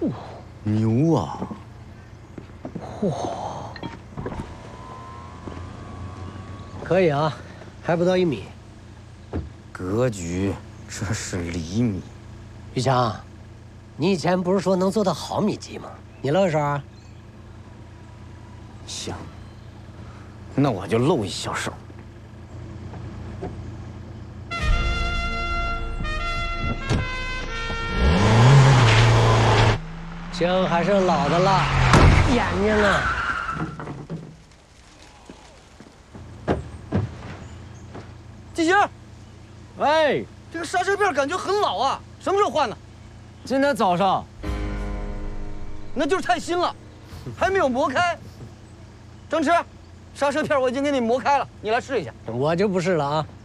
牛啊！ 嚯，可以啊，还不到1米。 格局，这是厘米。 于强，你以前不是说能做到毫米级吗？你露一手啊。 行，那我就露一小手。 枪还是老的辣，眼睛啊！ 季星， 喂， 这个刹车片感觉很老啊，什么时候换的？ 今天早上。 那就是太新了，还没有磨开。张弛，刹车片我已经给你磨开了，你来试一下。 我就不试了啊。